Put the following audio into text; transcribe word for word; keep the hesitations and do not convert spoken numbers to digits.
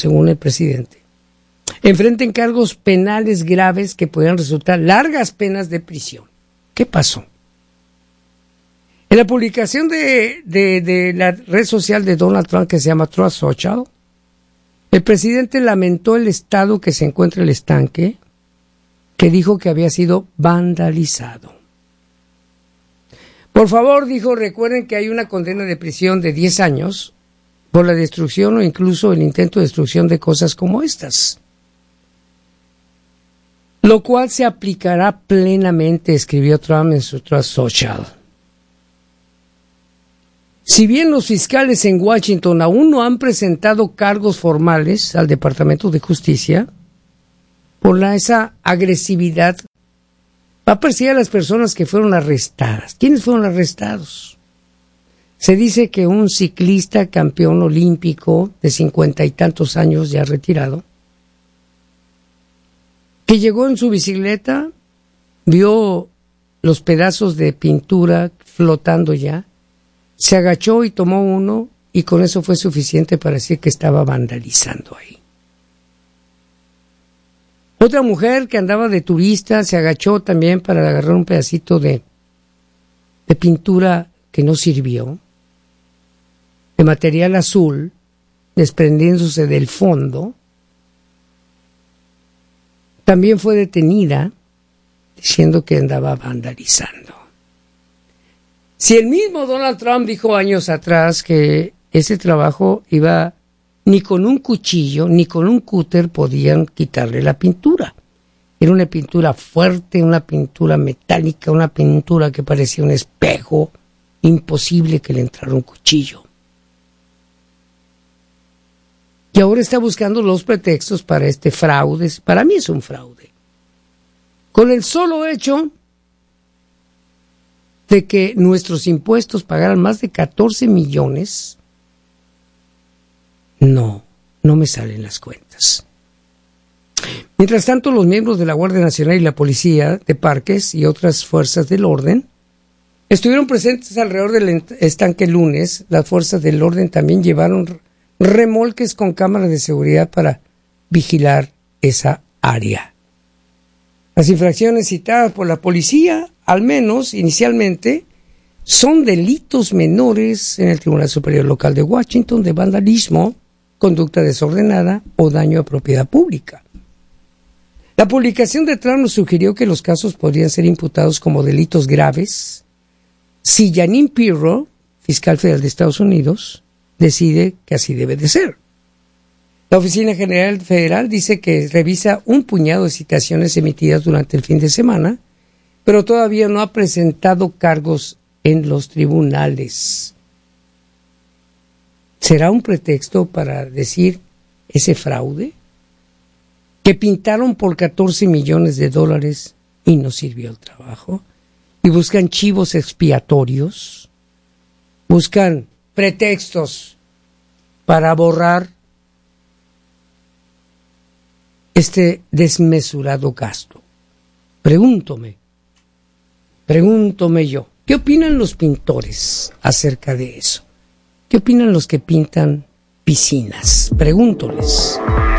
según el presidente, enfrenten cargos penales graves que podrían resultar largas penas de prisión. ¿Qué pasó? En la publicación de, de, de la red social de Donald Trump que se llama Truth Social, el presidente lamentó el estado que se encuentra el estanque, que dijo que había sido vandalizado. Por favor, dijo, recuerden que hay una condena de prisión de diez años por la destrucción o incluso el intento de destrucción de cosas como estas, lo cual se aplicará plenamente, escribió Trump en su Truth Social. Si bien los fiscales en Washington aún no han presentado cargos formales al Departamento de Justicia, por la, esa agresividad, va a perseguir a las personas que fueron arrestadas. ¿Quiénes fueron arrestados? Se dice que un ciclista campeón olímpico de cincuenta y tantos años ya retirado, que llegó en su bicicleta, vio los pedazos de pintura flotando ya, se agachó y tomó uno y con eso fue suficiente para decir que estaba vandalizando ahí. Otra mujer que andaba de turista se agachó también para agarrar un pedacito de, de pintura que no sirvió, de material azul, desprendiéndose del fondo. También fue detenida diciendo que andaba vandalizando. Si el mismo Donald Trump dijo años atrás que ese trabajo iba, ni con un cuchillo, ni con un cúter podían quitarle la pintura. Era una pintura fuerte, una pintura metálica, una pintura que parecía un espejo, imposible que le entrara un cuchillo. Y ahora está buscando los pretextos para este fraude. Para mí es un fraude. Con el solo hecho de que nuestros impuestos pagaran más de catorce millones, no, no me salen las cuentas. Mientras tanto, los miembros de la Guardia Nacional y la Policía de Parques y otras fuerzas del orden estuvieron presentes alrededor del estanque el lunes. Las fuerzas del orden también llevaron remolques con cámaras de seguridad para vigilar esa área. Las infracciones citadas por la policía, al menos inicialmente, son delitos menores en el Tribunal Superior Local de Washington de vandalismo, conducta desordenada o daño a propiedad pública. La publicación de Trump nos sugirió que los casos podrían ser imputados como delitos graves si Jeanine Pirro, fiscal federal de Estados Unidos, decide que así debe de ser. La Oficina General Federal dice que revisa un puñado de citaciones emitidas durante el fin de semana, pero todavía no ha presentado cargos en los tribunales. ¿Será un pretexto para decir ese fraude? Que pintaron por catorce millones de dólares y no sirvió el trabajo. Y buscan chivos expiatorios, buscan pretextos para borrar este desmesurado gasto. Pregúntome, pregúntome yo, ¿qué opinan los pintores acerca de eso? ¿Qué opinan los que pintan piscinas? Pregúntoles.